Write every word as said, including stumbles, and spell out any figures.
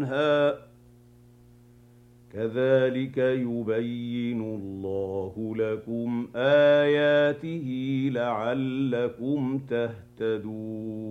عنها كذلك يبين الله لكم آياته لعلكم تهتدون